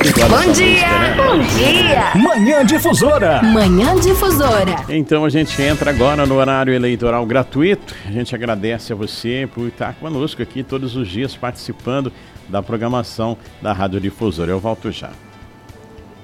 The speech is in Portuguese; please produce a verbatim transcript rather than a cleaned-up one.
Bom dia, né? Bom dia. Manhã Difusora. Manhã Difusora. Então a gente entra agora no horário eleitoral gratuito. A gente agradece a você por estar conosco aqui todos os dias participando da programação da Rádio Difusora. Eu volto já.